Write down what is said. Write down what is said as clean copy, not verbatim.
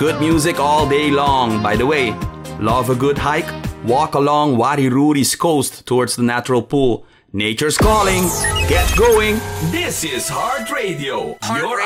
good music all day long. By the way, love a good hike? Walk along Wariruri's coast towards the natural pool. Nature's calling. Get going. This is Heart Radio. Your